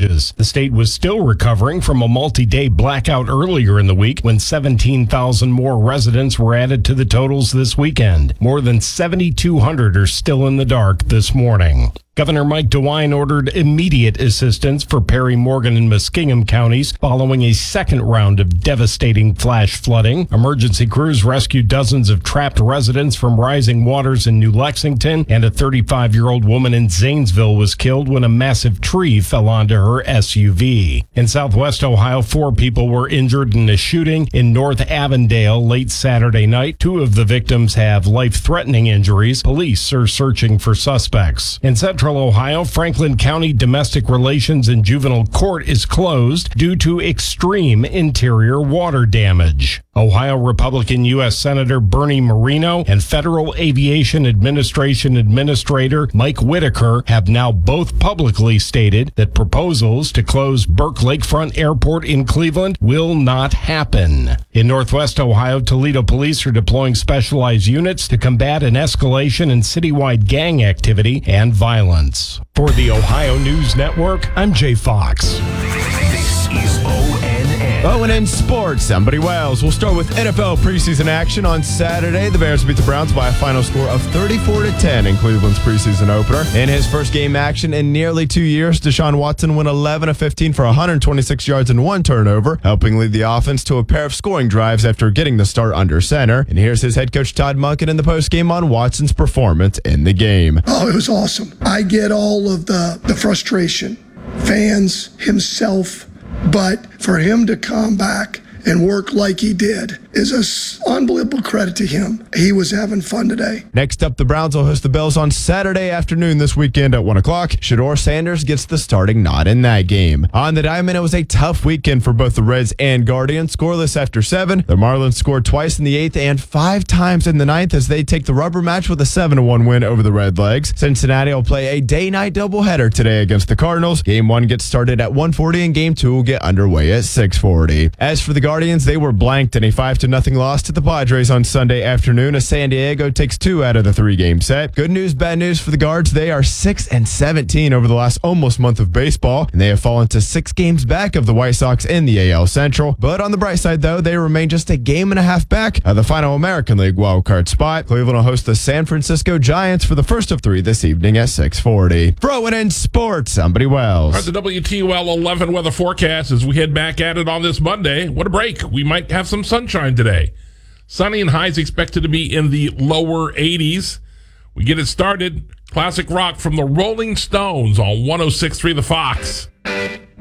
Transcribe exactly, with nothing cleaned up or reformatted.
inches. The state was still recovering from a multi-day blackout earlier in the week when seventeen thousand more residents were added to the totals this weekend. More than seventy-two hundred are still in the dark this morning. Governor Mike DeWine ordered immediate assistance for Perry, Morgan, and Muskingum counties following a second round of devastating flash flooding. Emergency crews rescued dozens of trapped residents from rising waters in New Lexington, and a thirty-five-year-old woman in Zanesville was killed when a massive tree fell onto her S U V. In Southwest Ohio, four people were injured in a shooting in North Avondale late Saturday night. Two of the victims have life-threatening injuries. Police are searching for suspects. In Central Ohio, Franklin County Domestic Relations and Juvenile Court is closed due to extreme interior water damage. Ohio Republican U S Senator Bernie Moreno and Federal Aviation Administration Administrator Mike Whitaker have now both publicly stated that proposals to close Burke Lakefront Airport in Cleveland will not happen. In Northwest Ohio, Toledo police are deploying specialized units to combat an escalation in citywide gang activity and violence. For the Ohio News Network, I'm Jay Fox. This is O N N. Oh, and in sports, I'm Buddy Wells. We'll start with N F L preseason action on Saturday. The Bears beat the Browns by a final score of thirty-four to ten in Cleveland's preseason opener. In his first game action in nearly two years, Deshaun Watson went eleven of fifteen for one hundred twenty-six yards and one turnover, helping lead the offense to a pair of scoring drives after getting the start under center. And here's his head coach Todd Monken in the postgame on Watson's performance in the game. Oh, it was awesome. I get all of the, the frustration, fans, himself, but for him to come back and work like he did is an unbelievable credit to him. He was having fun today. Next up, the Browns will host the Bills on Saturday afternoon this weekend at one o'clock. Shedeur Sanders gets the starting nod in that game. On the diamond, it was a tough weekend for both the Reds and Guardians. Scoreless after seven. The Marlins scored twice in the eighth and five times in the ninth as they take the rubber match with a seven to one win over the Redlegs. Cincinnati will play a day-night doubleheader today against the Cardinals. Game one gets started at one forty and game two will get underway at six forty. As for the Guardians, they were blanked in a five to nothing loss to the Padres on Sunday afternoon as San Diego takes two out of the three-game set. Good news, bad news for the Guards. They are six and seventeen over the last almost month of baseball, and they have fallen to six games back of the White Sox in the A L Central. But on the bright side, though, they remain just a game and a half back of the final American League wildcard spot. Cleveland will host the San Francisco Giants for the first of three this evening at six forty. Throwing in sports, somebody Wells. At the W T O L eleven weather forecast as we head back at it on this Monday. What a break. We might have some sunshine today. Sunny and highs expected to be in the lower eighties. We get it started. Classic rock from the Rolling Stones on one oh six point three The Fox.